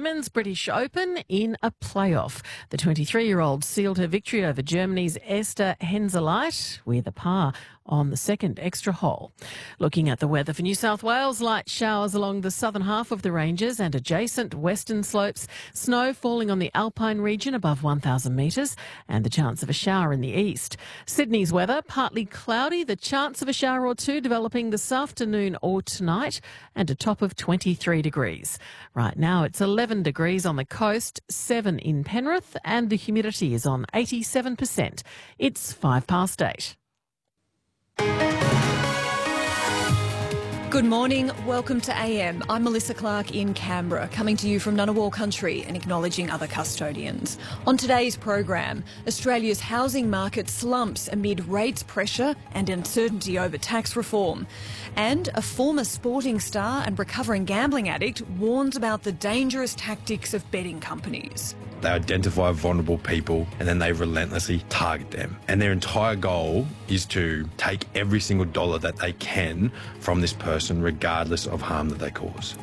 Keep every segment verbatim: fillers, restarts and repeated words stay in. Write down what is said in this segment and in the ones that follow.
Women's British Open in a playoff. The twenty-three-year-old sealed her victory over Germany's Esther Henseleit with a par on the second extra hole. Looking at the weather for New South Wales, light showers along the southern half of the ranges and adjacent western slopes, snow falling on the Alpine region above one thousand metres and the chance of a shower in the east. Sydney's weather, partly cloudy, the chance of a shower or two developing this afternoon or tonight, and a top of twenty-three degrees. Right now it's eleven degrees on the coast, seven in Penrith, and the humidity is on eighty-seven percent. It's five past eight. Good morning, welcome to A M. I'm Melissa Clark in Canberra, coming to you from Ngunnawal country and acknowledging other custodians. On today's program, Australia's housing market slumps amid rates pressure and uncertainty over tax reform. And a former sporting star and recovering gambling addict warns about the dangerous tactics of betting companies. They identify vulnerable people and then they relentlessly target them. And their entire goal is to take every single dollar that they can from this person, regardless of harm that they cause.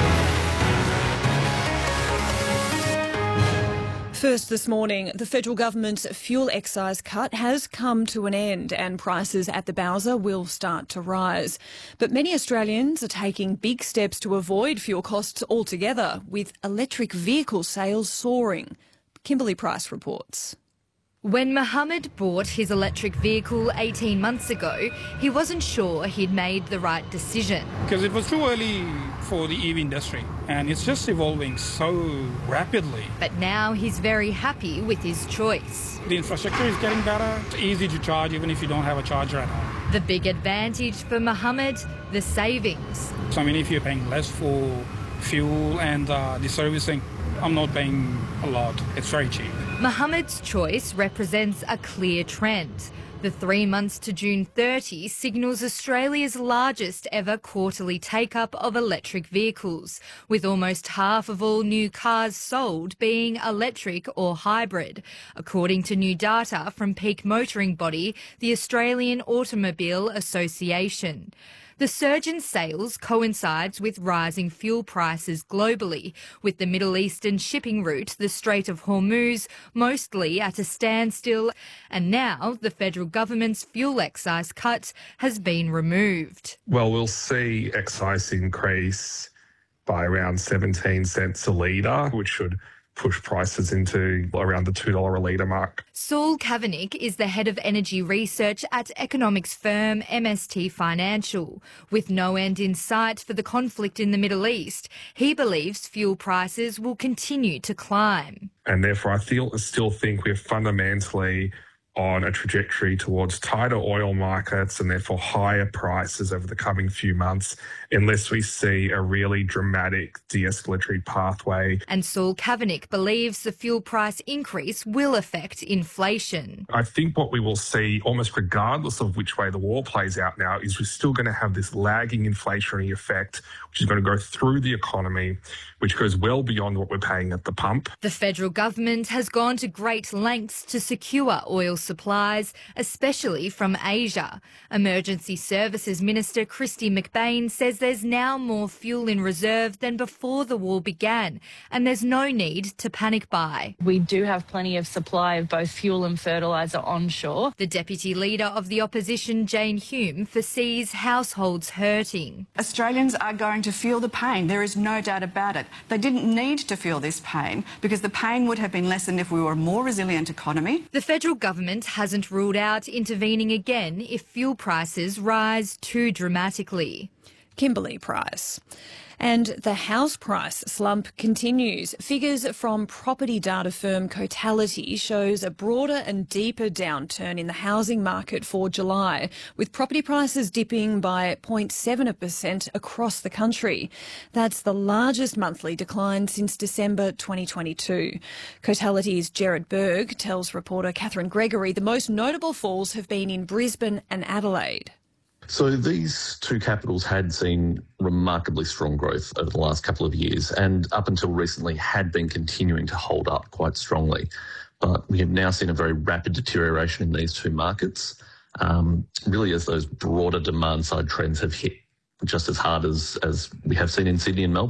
First this morning, the federal government's fuel excise cut has come to an end and prices at the Bowser will start to rise. But many Australians are taking big steps to avoid fuel costs altogether, with electric vehicle sales soaring. Kimberly Price reports. When Mohammed bought his electric vehicle eighteen months ago, he wasn't sure he'd made the right decision. Because it was too early for the E V industry and it's just evolving so rapidly. But now he's very happy with his choice. The infrastructure is getting better. It's easy to charge even if you don't have a charger at home. The big advantage for Mohammed, the savings. So I mean, if you're paying less for fuel and uh, the servicing, I'm not paying a lot. It's very cheap. Mohammed's choice represents a clear trend. The three months to June thirtieth signals Australia's largest ever quarterly take-up of electric vehicles, with almost half of all new cars sold being electric or hybrid, according to new data from peak motoring body, the Australian Automobile Association. The surge in sales coincides with rising fuel prices globally, with the Middle Eastern shipping route, the Strait of Hormuz, mostly at a standstill. And now the federal government's fuel excise cut has been removed. Well, we'll see excise increase by around seventeen cents a litre, which should push prices into around the two dollars a litre mark. Saul Kavanagh is the head of energy research at economics firm M S T Financial. With no end in sight for the conflict in the Middle East, he believes fuel prices will continue to climb. And therefore I feel, still think we're fundamentally on a trajectory towards tighter oil markets and therefore higher prices over the coming few months, unless we see a really dramatic de-escalatory pathway. And Saul Kavanagh believes the fuel price increase will affect inflation. I think what we will see, almost regardless of which way the war plays out now, is we're still going to have this lagging inflationary effect, which is going to go through the economy, which goes well beyond what we're paying at the pump. The federal government has gone to great lengths to secure oil supplies, especially from Asia. Emergency Services Minister Kristy McBain says there's now more fuel in reserve than before the war began, and there's no need to panic buy. We do have plenty of supply of both fuel and fertiliser onshore. The Deputy Leader of the Opposition, Jane Hume, foresees households hurting. Australians are going to feel the pain. There is no doubt about it. They didn't need to feel this pain because the pain would have been lessened if we were a more resilient economy. The federal government hasn't ruled out intervening again if fuel prices rise too dramatically. Kimberly Price. And the house price slump continues. Figures from property data firm Cotality shows a broader and deeper downturn in the housing market for July, with property prices dipping by zero point seven percent across the country. That's the largest monthly decline since December twenty twenty-two. Cotality's Gerard Berg tells reporter Catherine Gregory the most notable falls have been in Brisbane and Adelaide. So these two capitals had seen remarkably strong growth over the last couple of years and up until recently had been continuing to hold up quite strongly. But we have now seen a very rapid deterioration in these two markets, um, really as those broader demand side trends have hit just as hard as, as we have seen in Sydney and Melbourne.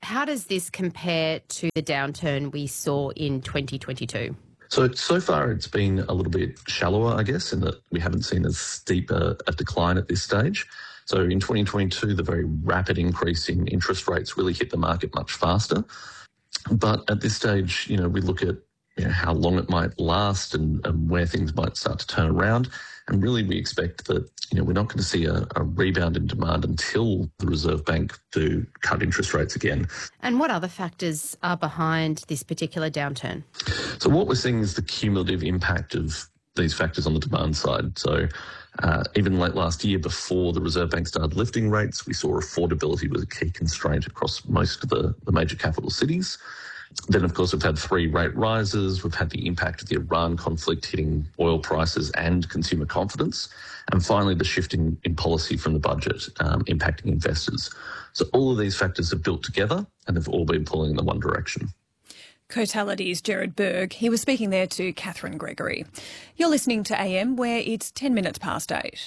how does this compare to the downturn we saw in twenty twenty-two? So, so far it's been a little bit shallower, I guess, in that we haven't seen as steep a, a decline at this stage. So in twenty twenty-two, the very rapid increase in interest rates really hit the market much faster. But at this stage, you know, we look at you know, how long it might last and, and where things might start to turn around. And really we expect that, you know, we're not going to see a, a rebound in demand until the Reserve Bank do cut interest rates again. And what other factors are behind this particular downturn? So what we're seeing is the cumulative impact of these factors on the demand side. So uh, even late last year, before the Reserve Bank started lifting rates, we saw affordability was a key constraint across most of the, the major capital cities. Then, of course, we've had three rate rises. We've had the impact of the Iran conflict hitting oil prices and consumer confidence. And finally, the shift in, in policy from the budget um, impacting investors. So all of these factors have built together and they've all been pulling in the one direction. Cotality's Gerard Berg. He was speaking there to Catherine Gregory. You're listening to A M, where it's ten minutes past eight.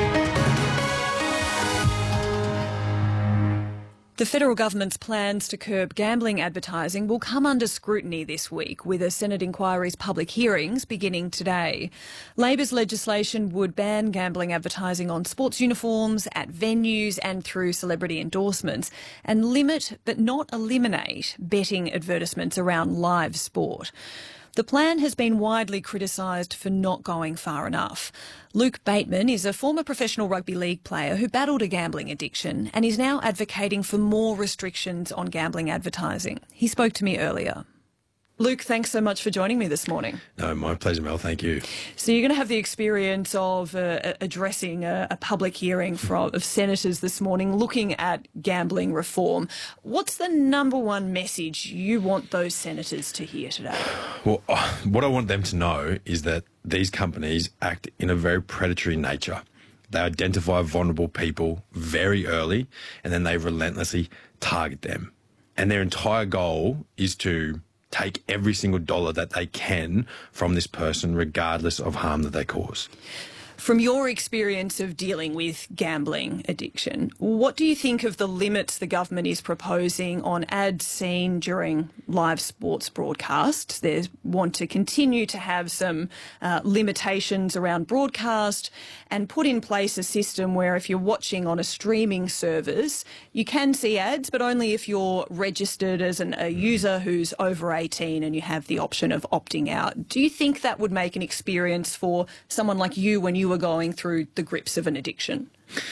The federal government's plans to curb gambling advertising will come under scrutiny this week, with a Senate inquiry's public hearings beginning today. Labor's legislation would ban gambling advertising on sports uniforms, at venues and through celebrity endorsements, and limit but not eliminate betting advertisements around live sport. The plan has been widely criticised for not going far enough. Luke Bateman is a former professional rugby league player who battled a gambling addiction and is now advocating for more restrictions on gambling advertising. He spoke to me earlier. Luke, thanks so much for joining me this morning. No, my pleasure, Mel. Thank you. So you're going to have the experience of uh, addressing a, a public hearing from, of senators this morning looking at gambling reform. What's the number one message you want those senators to hear today? Well, what I want them to know is that these companies act in a very predatory nature. They identify vulnerable people very early and then they relentlessly target them. And their entire goal is to take every single dollar that they can from this person, regardless of harm that they cause. From your experience of dealing with gambling addiction, what do you think of the limits the government is proposing on ads seen during live sports broadcasts? They want to continue to have some uh, limitations around broadcast and put in place a system where if you're watching on a streaming service, you can see ads, but only if you're registered as an, a user who's over eighteen and you have the option of opting out. Do you think that would make an experience for someone like you when you were going through the grips of an addiction?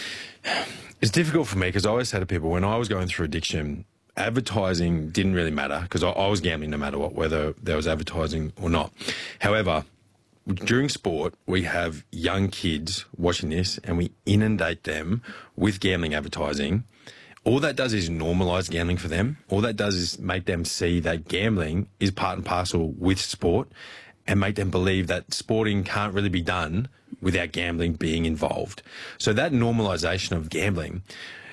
It's difficult for me because I always say to people, when I was going through addiction, advertising didn't really matter because I, I was gambling no matter what, whether there was advertising or not. However, during sport, we have young kids watching this and we inundate them with gambling advertising. All that does is normalise gambling for them. All that does is make them see that gambling is part and parcel with sport and make them believe that sporting can't really be done without gambling being involved. So that normalisation of gambling,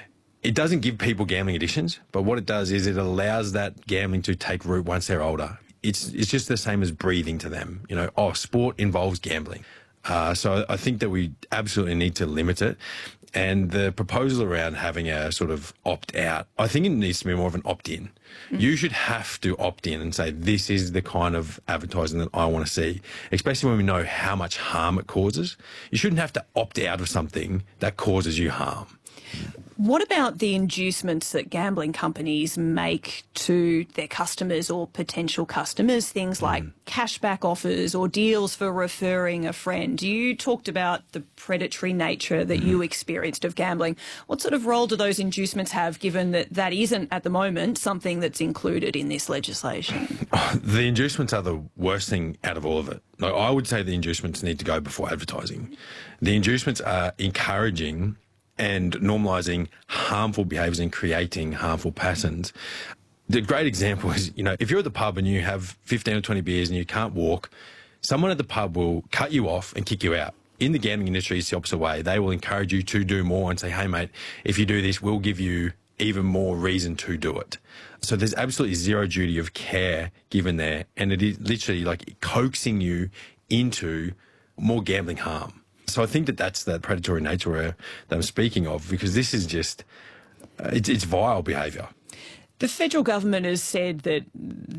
it doesn't give people gambling addictions, but what it does is it allows that gambling to take root once they're older. It's it's just the same as breathing to them. You know, oh, sport involves gambling. Uh, so I think that we absolutely need to limit it. And the proposal around having a sort of opt-out, I think it needs to be more of an opt-in. Mm-hmm. You should have to opt in and say, this is the kind of advertising that I want to see, especially when we know how much harm it causes. You shouldn't have to opt out of something that causes you harm. What about the inducements that gambling companies make to their customers or potential customers, things like mm. cashback offers or deals for referring a friend? You talked about the predatory nature that mm. you experienced of gambling. What sort of role do those inducements have, given that that isn't at the moment something that's included in this legislation? The inducements are the worst thing out of all of it. No, I would say the inducements need to go before advertising. The inducements are encouraging and normalising harmful behaviours and creating harmful patterns. The great example is, you know, if you're at the pub and you have fifteen or twenty beers and you can't walk, someone at the pub will cut you off and kick you out. In the gambling industry, it's the opposite way. They will encourage you to do more and say, hey, mate, if you do this, we'll give you even more reason to do it. So there's absolutely zero duty of care given there, and it is literally like coaxing you into more gambling harm. So I think that that's that predatory nature that I'm speaking of, because this is just, uh, it's, it's vile behaviour. The federal government has said that